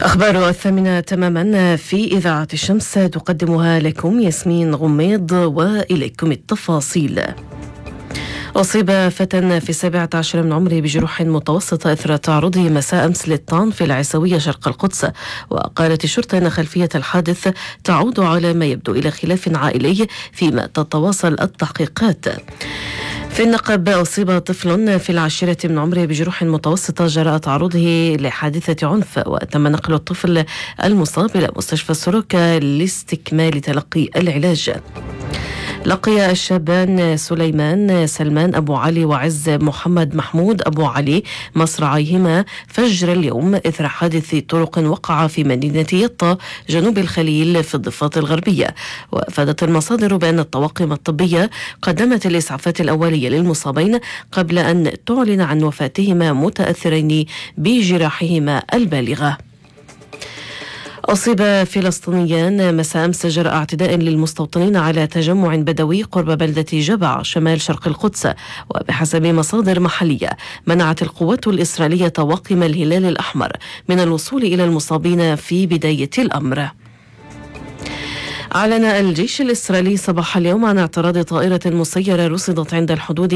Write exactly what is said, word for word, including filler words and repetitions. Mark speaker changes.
Speaker 1: أخبار الثامنة تماما في إذاعة الشمس تقدمها لكم ياسمين غميض، وإليكم التفاصيل. أصيب فتى في السابعة عشر من عمره بجروح متوسطة إثر تعرضه مساء أمس للطعن في العيسوية شرق القدس. وقالت الشرطة أن خلفية الحادث تعود على ما يبدو إلى خلاف عائلي، فيما تتواصل التحقيقات. في النقب أصيب طفل في العاشرة من عمره بجروح متوسطة جراء تعرضه لحادثة عنف، وتم نقل الطفل المصاب إلى مستشفى السروكة لاستكمال تلقي العلاج. لقي الشابان سليمان سلمان أبو علي وعز محمد محمود أبو علي مصرعيهما فجر اليوم إثر حادث طرق وقع في مدينة يطا جنوب الخليل في الضفة الغربية. وأفادت المصادر بأن الطواقم الطبية قدمت الإسعافات الأولية للمصابين قبل أن تعلن عن وفاتهما متأثرين بجراحهما البالغة. أصيب فلسطينيان مساء أمس جراء اعتداء للمستوطنين على تجمع بدوي قرب بلدة جبع شمال شرق القدس. وبحسب مصادر محلية منعت القوات الإسرائيلية طواقم الهلال الأحمر من الوصول إلى المصابين في بداية الأمر. أعلن الجيش الإسرائيلي صباح اليوم عن اعتراض طائرة مسيرة رصدت عند الحدود